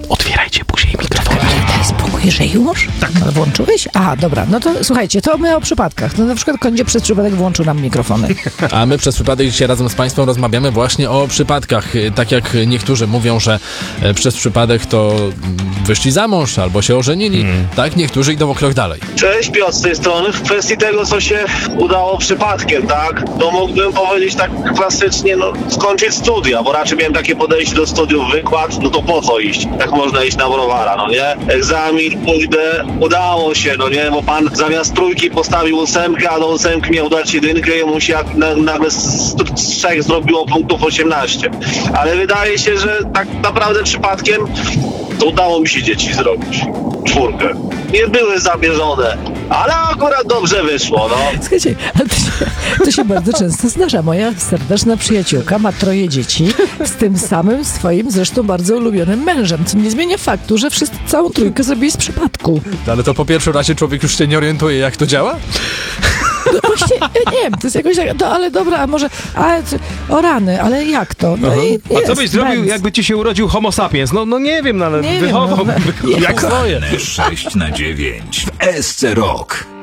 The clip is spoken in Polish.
Otwierajcie buzię i mikrofon. Daj spokój, że już? Tak. No, włączyłeś? Aha, dobra. No to słuchajcie, to my o przypadkach. No na przykład Kondzie przez przypadek włączył nam mikrofony. A my przez przypadek dzisiaj razem z Państwem rozmawiamy właśnie o przypadkach. Tak jak niektórzy mówią, że przez przypadek to wyszli za mąż albo się ożenili, tak niektórzy idą o krok dalej. Cześć, Piotr z tej strony. W kwestii tego, co się udało przypadkiem, tak? To mógłbym powiedzieć tak klasycznie, skończyć studia, bo raczej miałem takie podejście do studiów, wykład, no to po co iść? Tak można iść na browara, no nie? Egzamin, pójdę, udało się, no nie? Bo pan zamiast trójki postawił 8, a do 8 miał dać 1 i mu się nagle z 3 zrobiło punktów 18. Ale wydaje się, że tak naprawdę przypadkiem to udało mi się dzieci zrobić. 4. Nie były zamierzone, ale akurat dobrze wyszło, no. Słuchajcie, ale to się bardzo często zdarza. Moja serdeczna przyjaciółka ma 3 dzieci z tym samym swoim, zresztą bardzo ulubionym mężem, co nie zmienia faktu, że wszyscy całą trójkę zrobili z przypadku. Ale to po pierwszym razie człowiek już się nie orientuje, jak to działa? No właśnie, ja nie wiem, to jest jakoś tak, no ale dobra, a może, o rany, ale jak to? No i A co byś jest, zrobił, więc. jakby ci się urodził homo sapiens? No nie wiem, ale Nie wiem, wychował. no, Jak swoje. 6 na 9 w SC Rock.